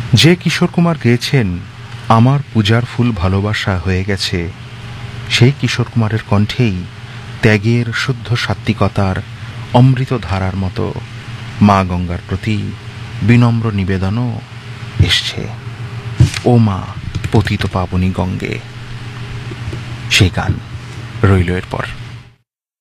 যে কিশোর কুমার গেয়েছেন আমার পূজার ফুল ভালোবাসা হয়ে গেছে, সেই কিশোর কুমারের কণ্ঠেই ত্যাগের শুদ্ধ সাত্ত্বিকতার অমৃত ধারার মতো মা গঙ্গার প্রতি বিনম্র নিবেদনও এসছে। ও মা পতিত পাবনী গঙ্গে, সেই গান রইল এরপর।